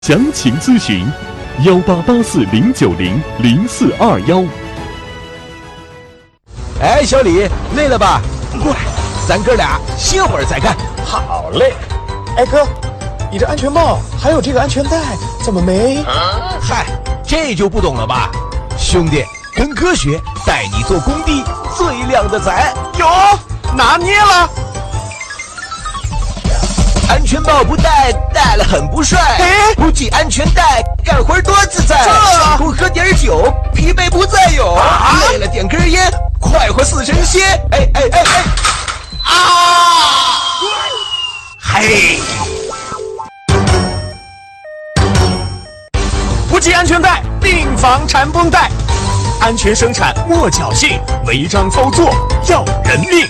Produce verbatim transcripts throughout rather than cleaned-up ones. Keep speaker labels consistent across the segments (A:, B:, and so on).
A: 详情咨询幺八八四零九零零四二幺。
B: 哎，小李，累了吧？过来，咱哥俩歇会儿再干。好嘞。
C: 哎哥，你这安全帽还有这个安全带怎么没？
B: 啊、嗨，这就不懂了吧？兄弟，跟科学带你做工地最靓的仔。
C: 有，拿捏了。
B: 安全帽不戴，戴了很不帅。
C: 哎，
B: 不系安全带，干活多自在。多喝点酒，疲惫不再有。啊、累了点根烟，快活似神仙。哎哎哎哎！啊！嘿！
C: 不系安全带，并防缠绷带。安全生产莫侥幸，违章操作要人命。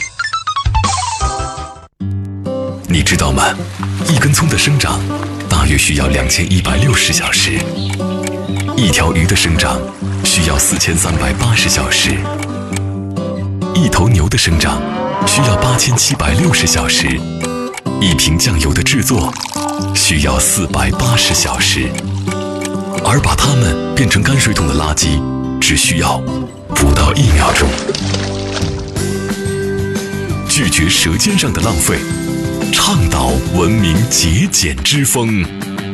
D: 你知道吗？一根葱的生长大约需要两千一百六十小时，一条鱼的生长需要四千三百八十小时，一头牛的生长需要八千七百六十小时，一瓶酱油的制作需要四百八十小时，而把它们变成泔水桶的垃圾只需要不到一秒钟。拒绝舌尖上的浪费，倡导文明节俭之风。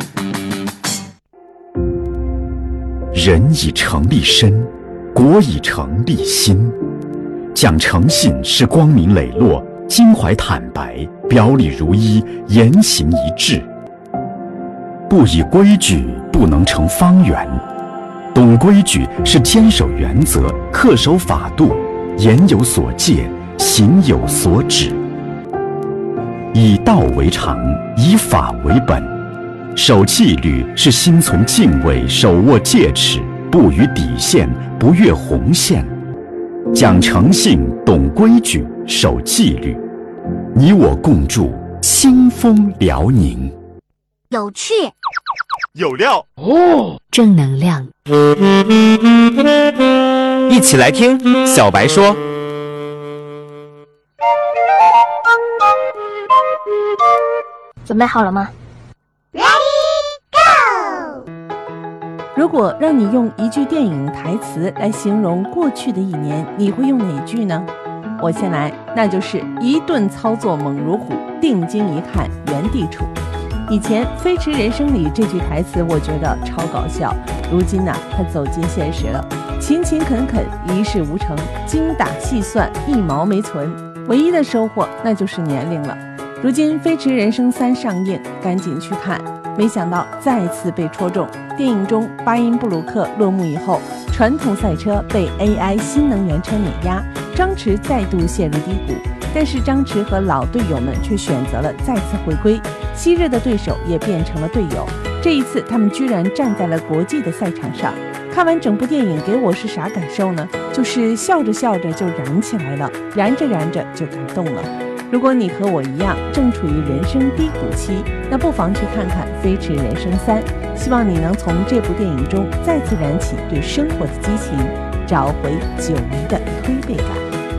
E: 人以诚立身，国以诚立心。讲诚信是光明磊落、襟怀坦白、表里如一、言行一致。不以规矩，不能成方圆。懂规矩是坚守原则、恪守法度，言有所戒，行有所止。以道为常，以法为本。守纪律是心存敬畏，手握戒尺，不逾底线，不越红线。讲诚信，懂规矩，守纪律，你我共筑新风辽宁。
F: 有趣，
C: 有料
F: 哦，正能量。
G: 一起来听小白说。
F: 准备好了吗？ Ready Go！
H: 如果让你用一句电影台词来形容过去的一年，你会用哪句呢？我先来，那就是一顿操作猛如虎，定睛一看原地杵。以前《飞驰人生》里这句台词我觉得超搞笑，如今呢、啊，它走进现实了，勤勤恳恳，一事无成，精打细算，一毛没存，唯一的收获那就是年龄了。如今《飞驰人生三》上映，赶紧去看，没想到再次被戳中。电影中巴音布鲁克落幕以后，传统赛车被 A I 新能源车碾压，张弛再度陷入低谷。但是张弛和老队友们却选择了再次回归，昔日的对手也变成了队友。这一次他们居然站在了国际的赛场上。看完整部电影给我是啥感受呢？就是笑着笑着就燃起来了，燃着燃着就感动了。如果你和我一样正处于人生低谷期，那不妨去看看《飞驰人生三》，希望你能从这部电影中再次燃起对生活的激情，找回久违的推背感。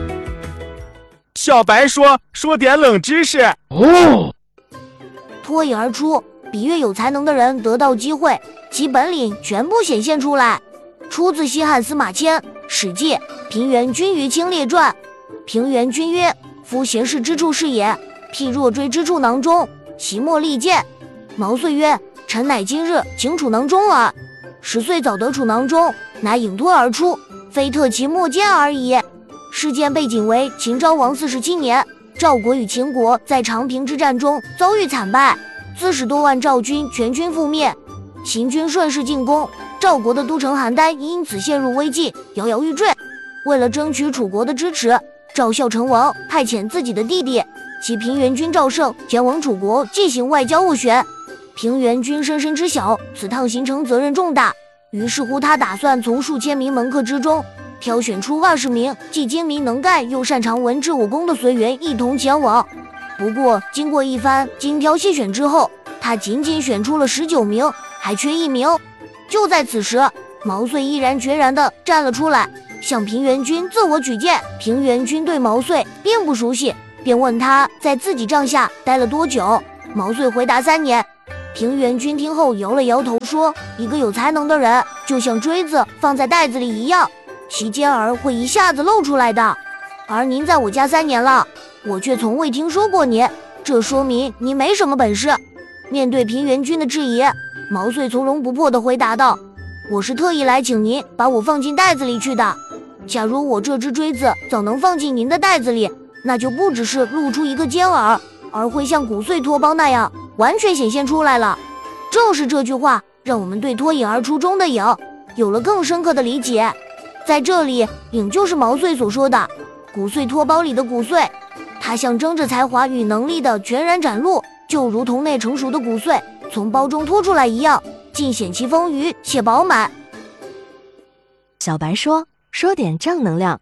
C: 小白说说点冷知识
F: 哦。脱颖而出，比越有才能的人得到机会，其本领全部显现出来。出自西汉司马迁《史记·平原君于清列传》。平原君曰：夫闲适之处是也，譬若锥之处囊中，其莫利剑。毛遂曰：臣乃今日请处囊中耳。十岁早得处囊中，乃引脱而出，非特其莫剑而已。事件背景为秦昭王四十七年，赵国与秦国在长平之战中遭遇惨败，四十多万赵军全军覆灭。秦军顺势进攻，赵国的都城邯郸因此陷入危机，摇摇欲坠。为了争取楚国的支持，赵孝成王派遣自己的弟弟其平原君赵胜前往楚国进行外交斡旋。平原君深深知晓此趟行程责任重大，于是乎他打算从数千名门客之中挑选出二十名既精明能干又擅长文治武功的随员一同前往。不过经过一番精挑细选之后，他仅仅选出了十九名，还缺一名。就在此时，毛遂毅然决然地站了出来，向平原君自我举荐。平原君对毛遂并不熟悉，便问他在自己帐下待了多久。毛遂回答三年。 平原君听后摇了摇头说：“一个有才能的人，就像锥子放在袋子里一样，其尖儿会一下子露出来的。而您在我家三年了，我却从未听说过您，这说明您没什么本事。”面对平原君的质疑，毛遂从容不迫地回答道：“我是特意来请您把我放进袋子里去的。假如我这只锥子早能放进您的袋子里，那就不只是露出一个尖耳，而会像骨碎脱胞那样完全显现出来了。”正是这句话，让我们对脱颖而出中的颖有了更深刻的理解。在这里，颖就是毛遂所说的骨碎脱胞里的骨碎，它象征着才华与能力的全然展露，就如同那成熟的骨碎从包中脱出来一样，尽显其丰腴且饱满。
I: 小白说，说点正能量。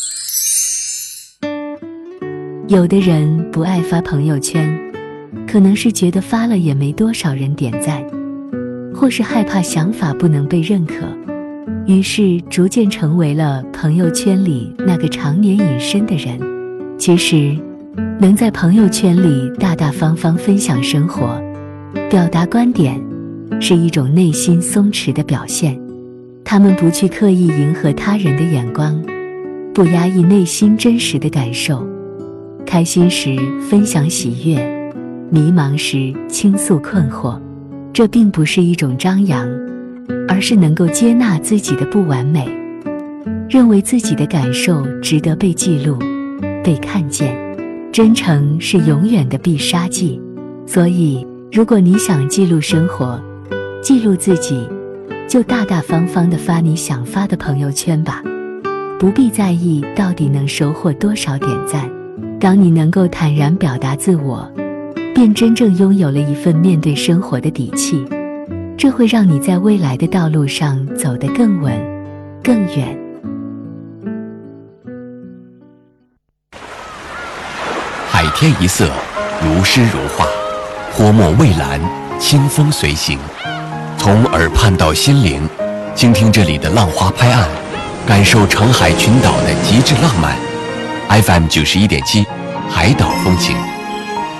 I: 有的人不爱发朋友圈，可能是觉得发了也没多少人点赞，或是害怕想法不能被认可，于是逐渐成为了朋友圈里那个常年隐身的人。其实能在朋友圈里大大方方分享生活，表达观点，是一种内心松弛的表现。他们不去刻意迎合他人的眼光，不压抑内心真实的感受，开心时分享喜悦，迷茫时倾诉困惑。这并不是一种张扬，而是能够接纳自己的不完美，认为自己的感受值得被记录、被看见。真诚是永远的必杀技。所以如果你想记录生活，记录自己，就大大方方地发你想发的朋友圈吧，不必在意到底能收获多少点赞。当你能够坦然表达自我，便真正拥有了一份面对生活的底气，这会让你在未来的道路上走得更稳、更远。
J: 海天一色，如诗如画，泼墨蔚蓝，清风随行。从耳畔到心灵，倾听这里的浪花拍岸，感受长海群岛的极致浪漫。F M 九十一点七，海岛风情。